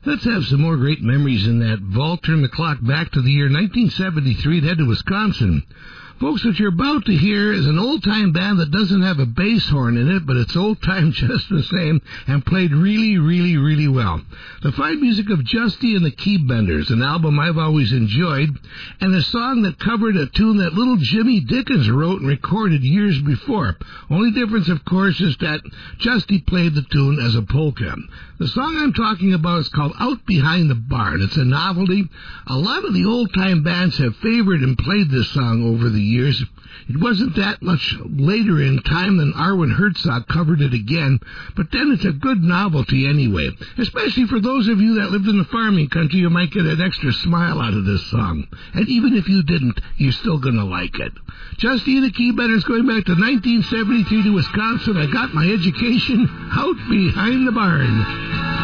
Let's have some more great memories in that vault. Turn the clock back to the year 1973 and head to Wisconsin. Folks, what you're about to hear is an old-time band that doesn't have a bass horn in it, but it's old-time just the same and played really, really, really well. The fine music of Justy and the Keybenders, an album I've always enjoyed, and a song that covered a tune that little Jimmy Dickens wrote and recorded years before. Only difference, of course, is that Justy played the tune as a polka. The song I'm talking about is called Out Behind the Barn. It's a novelty. A lot of the old-time bands have favored and played this song over the years. It wasn't that much later in time than Arwen Herzog covered it again, but then it's a good novelty anyway. Especially for those of you that lived in the farming country, you might get an extra smile out of this song. And even if you didn't, you're still going to like it. Justy and the Keybenders going back to 1973 to Wisconsin. I got my education out behind the barn.